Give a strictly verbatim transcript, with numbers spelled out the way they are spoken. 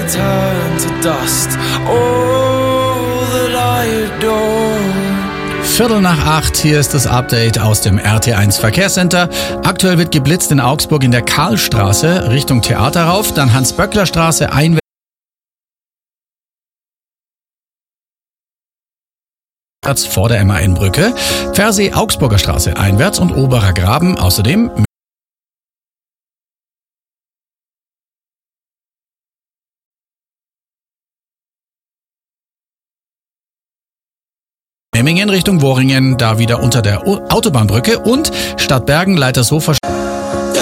turn to dust. All that I adore. Viertel nach acht, hier ist das Update aus dem R T eins Verkehrscenter. Aktuell wird geblitzt in Augsburg in der Karlstraße Richtung Theater rauf, dann Hans-Böckler-Straße einwärts vor der M A N-Brücke, Pfersee Augsburger Straße einwärts und Oberer Graben, außerdem Memmingen Richtung Worringen, da wieder unter der Autobahnbrücke und Stadtbergen Leitershofer